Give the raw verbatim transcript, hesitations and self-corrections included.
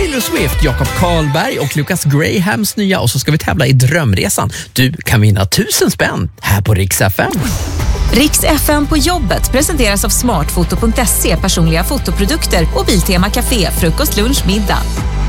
Taylor Swift, Jakob Karlberg och Lucas Grahams nya, och så ska vi tävla i Drömresan. Du kan vinna tusen spänn här på Rix F M. Rix F M på jobbet presenteras av smartfoto punkt se, personliga fotoprodukter och Biltema Café, frukost, lunch, middag.